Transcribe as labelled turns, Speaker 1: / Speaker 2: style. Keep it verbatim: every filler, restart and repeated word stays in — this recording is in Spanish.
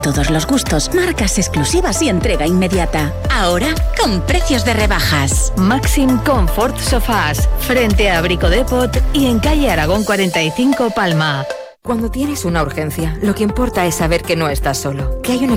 Speaker 1: Todos los gustos, marcas exclusivas y entrega inmediata. Ahora con precios de rebajas.
Speaker 2: Maxim Comfort Sofás, frente a Brico Depot y en calle Aragón cuarenta y cinco, Palma.
Speaker 3: Cuando tienes una urgencia, lo que importa es saber que no estás solo, que hay un